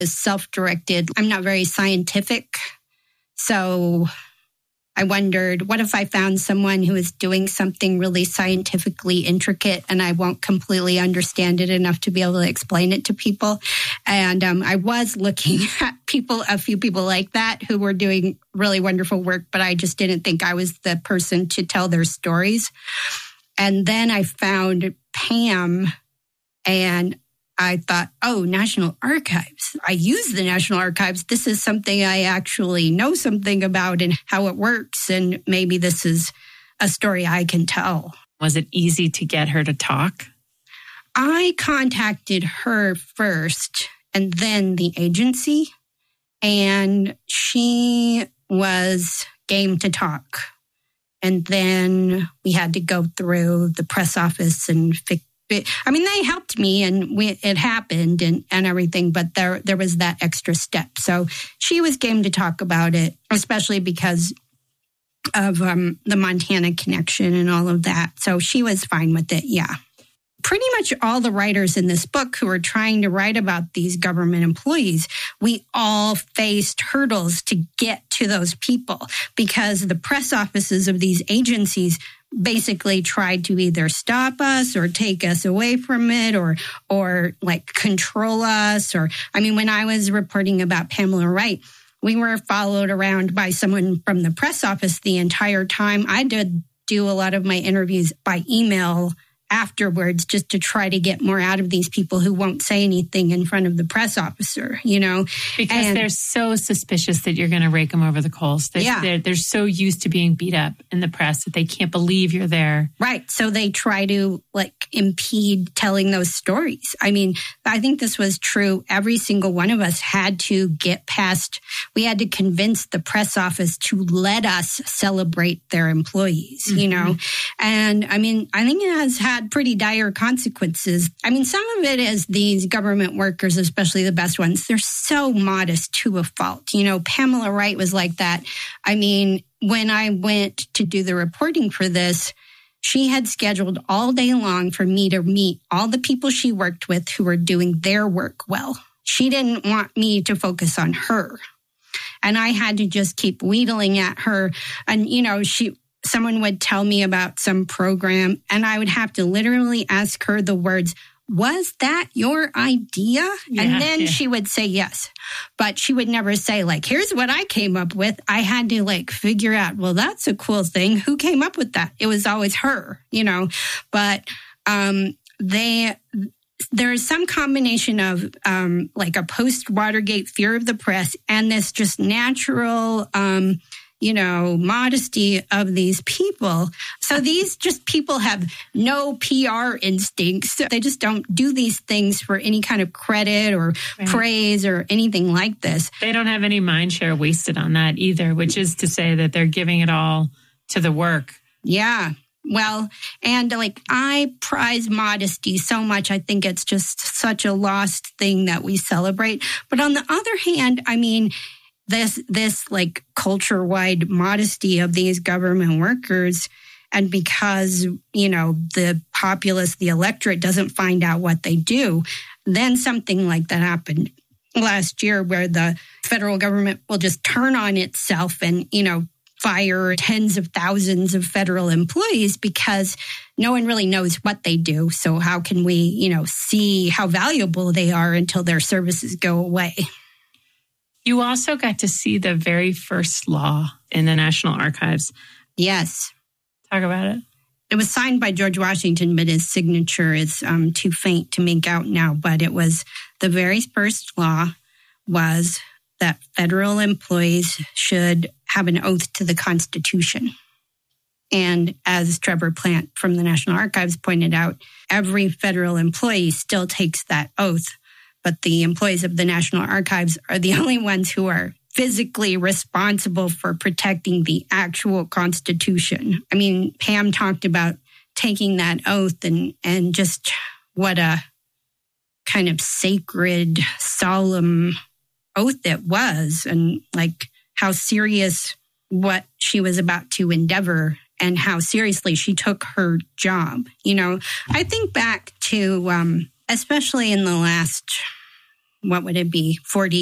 is self-directed. I'm not very scientific. So I wondered, what if I found someone who is doing something really scientifically intricate and I won't completely understand it enough to be able to explain it to people? And I was looking at a few people like that who were doing really wonderful work, but I just didn't think I was the person to tell their stories. And then I found Pam and I thought, oh, National Archives. I use the National Archives. This is something I actually know something about and how it works. And maybe this is a story I can tell. Was it easy to get her to talk? I contacted her first and then the agency. And she was game to talk. And then we had to go through the press office and they helped me and it happened and everything, but there was that extra step. So she was game to talk about it, especially because of the Montana connection and all of that. So she was fine with it, yeah. Pretty much all the writers in this book who are trying to write about these government employees, we all faced hurdles to get to those people because the press offices of these agencies basically tried to either stop us or take us away from it or like control us. When I was reporting about Pamela Wright, we were followed around by someone from the press office the entire time. I did do a lot of my interviews by email afterwards just to try to get more out of these people who won't say anything in front of the press officer, Because they're so suspicious that you're going to rake them over the coals. They're so used to being beat up in the press that they can't believe you're there. Right. So they try to impede telling those stories. I think this was true. Every single one of us had to get past, we had to convince the press office to let us celebrate their employees, And I think it has had pretty dire consequences. Some of it is these government workers, especially the best ones, they're so modest to a fault. Pamela Wright was like that. When I went to do the reporting for this, she had scheduled all day long for me to meet all the people she worked with who were doing their work well. She didn't want me to focus on her. And I had to just keep wheedling at her. And, someone would tell me about some program and I would have to literally ask her the words, was that your idea? Yeah, and then she would say yes. But she would never say, here's what I came up with. I had to figure out, well, that's a cool thing. Who came up with that? It was always her, But there's some combination of a post-Watergate fear of the press and this just natural modesty of these people. So these just people have no PR instincts. They just don't do these things for any kind of credit or praise or anything like this. They don't have any mind share wasted on that either, which is to say that they're giving it all to the work. Yeah. Well, and I prize modesty so much. I think it's just such a lost thing that we celebrate. But on the other hand, this culture-wide modesty of these government workers, and because, the populace, the electorate doesn't find out what they do, then something like that happened last year where the federal government will just turn on itself and, fire tens of thousands of federal employees because no one really knows what they do. So how can we, see how valuable they are until their services go away? You also got to see the very first law in the National Archives. Yes. Talk about it. It was signed by George Washington, but his signature is too faint to make out now. But it was the very first law was that federal employees should have an oath to the Constitution. And as Trevor Plant from the National Archives pointed out, every federal employee still takes that oath. But the employees of the National Archives are the only ones who are physically responsible for protecting the actual Constitution. Pam talked about taking that oath and just what a kind of sacred, solemn oath it was, and how serious what she was about to endeavor and how seriously she took her job. I think back to, especially in the last what would it be? 40